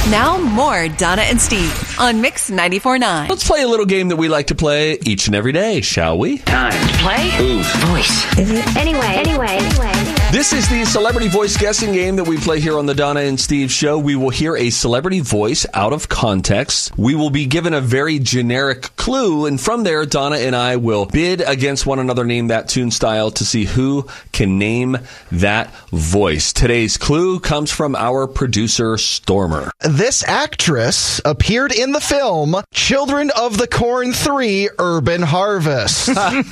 Now more Donna and Steve on Mix 94.9. Let's play a little game that we like to play each and every day, shall we? Time to play. Whose voice is it? Anyway. This is the celebrity voice guessing game that we play here on the Donna and Steve show. We will hear a celebrity voice out of context. We will be given a very generic clue, and from there, Donna and I will bid against one another, name that tune style, to see who can name that voice. Today's clue comes from our producer, Stormer. This actress appeared in the film Children of the Corn 3 Urban Harvest.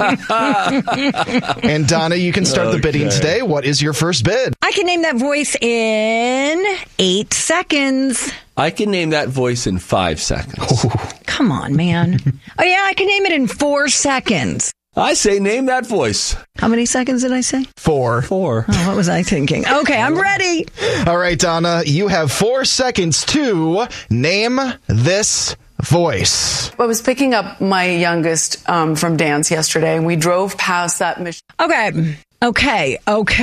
And Donna, you can start the bidding today. What is your first bid? I can name that voice in 8 seconds. I can name that voice in 5 seconds. Come on, man. Oh, yeah, I can name it in 4 seconds. I say name that voice. How many seconds did I say? 4. Oh, what was I thinking? Okay, I'm ready. All right, Donna, you have 4 seconds to name this voice. I was picking up my youngest from dance yesterday, and we drove past that mission. Okay.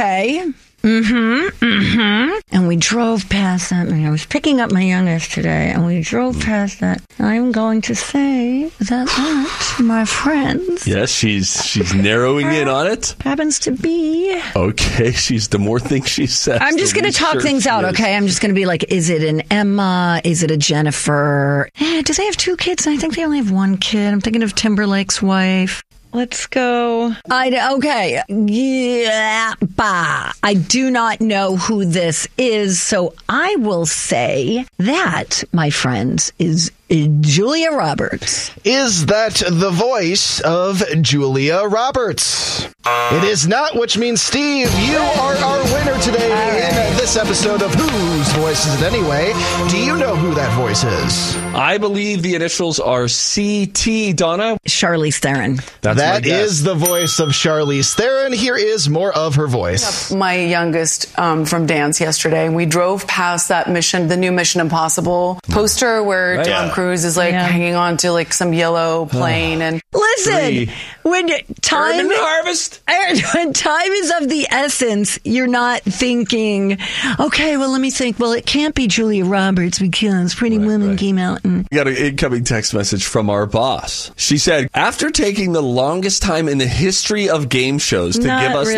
And we drove past that. I was picking up my youngest today, and we drove past that. I'm going to say that my friends. Yes, she's narrowing in on it. Happens to be. Okay, the more things she says. I'm just going to talk things out, okay? I'm just going to be like, is it an Emma? Is it a Jennifer? Do they have 2 kids? I think they only have 1 kid. I'm thinking of Timberlake's wife. Let's go. Okay. Yeah. I do not know who this is, so I will say that, my friends, is Julia Roberts. Is that the voice of Julia Roberts? It is not, which means, Steve, you are our winner today in this episode of Whose Voice Is It Anyway? Do you know who that voice is? I believe the initials are CT, Donna. Charlize Theron. That is the voice of Charlize Theron. Here is more of her voice. My youngest from dance yesterday, and we drove past that mission, the new Mission Impossible poster where Tom Cruise is hanging on to some yellow plane. And listen, when time is of the essence, you're not thinking, okay, well, let me think. Well, it can't be Julia Roberts because Pretty Women came out. And we got an incoming text message from our boss. She said, after taking the longest time in the history of game shows to give us